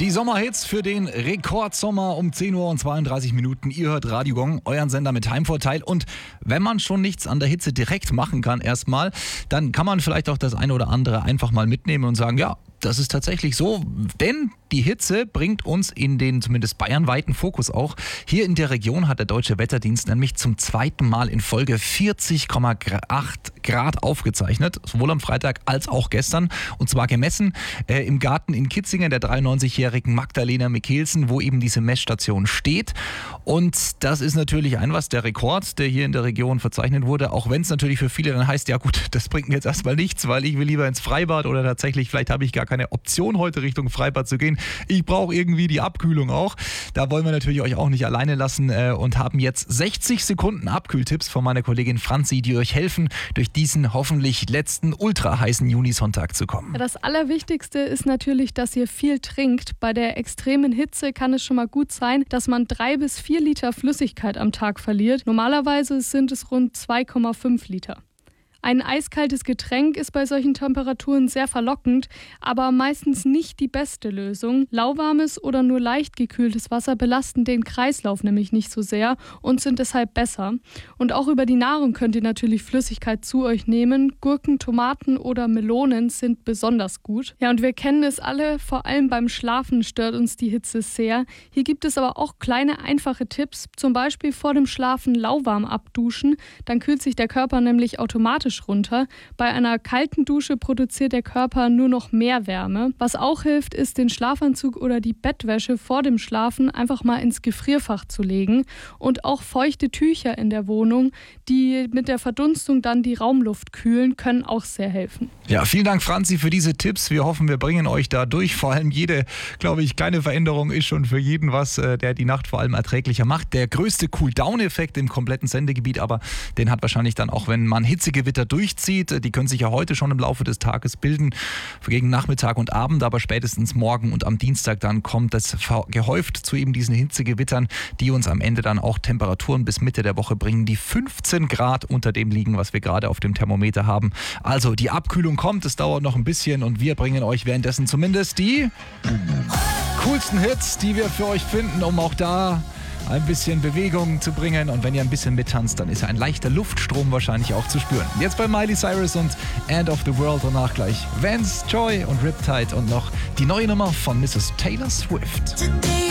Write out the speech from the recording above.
Die Sommerhits für den Rekordsommer um 10 Uhr und 32 Minuten. Ihr hört Radio Gong, euren Sender mit Heimvorteil. Und wenn man schon nichts an der Hitze direkt machen kann erstmal, dann kann man vielleicht auch das eine oder andere einfach mal mitnehmen und sagen, ja, das ist tatsächlich so, denn die Hitze bringt uns in den zumindest bayernweiten Fokus auch. Hier in der Region hat der Deutsche Wetterdienst nämlich zum zweiten Mal in Folge 40,8 Grad aufgezeichnet, sowohl am Freitag als auch gestern. Und zwar gemessen im Garten in Kitzingen der 93-jährigen Magdalena Mikkelsen, wo eben diese Messstation steht. Und das ist natürlich der Rekord, der hier in der Region verzeichnet wurde, auch wenn es natürlich für viele dann heißt, ja gut, das bringt mir jetzt erstmal nichts, weil ich will lieber ins Freibad oder tatsächlich, vielleicht habe ich gar keine Option, heute Richtung Freibad zu gehen. Ich brauche irgendwie die Abkühlung auch. Da wollen wir natürlich euch auch nicht alleine lassen und haben jetzt 60 Sekunden Abkühltipps von meiner Kollegin Franzi, die euch helfen, durch diesen hoffentlich letzten ultra heißen Junisonntag zu kommen. Ja, das Allerwichtigste ist natürlich, dass ihr viel trinkt. Bei der extremen Hitze kann es schon mal gut sein, dass man 3 bis 4 Liter Flüssigkeit am Tag verliert. Normalerweise sind es rund 2,5 Liter. Ein eiskaltes Getränk ist bei solchen Temperaturen sehr verlockend, aber meistens nicht die beste Lösung. Lauwarmes oder nur leicht gekühltes Wasser belasten den Kreislauf nämlich nicht so sehr und sind deshalb besser. Und auch über die Nahrung könnt ihr natürlich Flüssigkeit zu euch nehmen. Gurken, Tomaten oder Melonen sind besonders gut. Ja, und wir kennen es alle, vor allem beim Schlafen stört uns die Hitze sehr. Hier gibt es aber auch kleine, einfache Tipps. Zum Beispiel vor dem Schlafen lauwarm abduschen, dann kühlt sich der Körper nämlich automatisch runter. Bei einer kalten Dusche produziert der Körper nur noch mehr Wärme. Was auch hilft, ist, den Schlafanzug oder die Bettwäsche vor dem Schlafen einfach mal ins Gefrierfach zu legen. Und auch feuchte Tücher in der Wohnung, die mit der Verdunstung dann die Raumluft kühlen, können auch sehr helfen. Ja, vielen Dank, Franzi, für diese Tipps. Wir hoffen, wir bringen euch da durch. Vor allem jede, glaube ich, kleine Veränderung ist schon für jeden was, der die Nacht vor allem erträglicher macht. Der größte Cool-Down-Effekt im kompletten Sendegebiet, aber den hat wahrscheinlich dann auch, wenn man Hitzegewitter durchzieht. Die können sich ja heute schon im Laufe des Tages bilden, gegen Nachmittag und Abend, aber spätestens morgen und am Dienstag dann kommt das gehäuft zu eben diesen Hitzegewittern, die uns am Ende dann auch Temperaturen bis Mitte der Woche bringen, die 15 Grad unter dem liegen, was wir gerade auf dem Thermometer haben. Also die Abkühlung kommt, es dauert noch ein bisschen und wir bringen euch währenddessen zumindest die coolsten Hits, die wir für euch finden, um auch da ein bisschen Bewegung zu bringen. Und wenn ihr ein bisschen mittanzt, dann ist ja ein leichter Luftstrom wahrscheinlich auch zu spüren. Jetzt bei Miley Cyrus und End of the World, danach gleich Vance, Joy und Riptide und noch die neue Nummer von Mrs. Taylor Swift.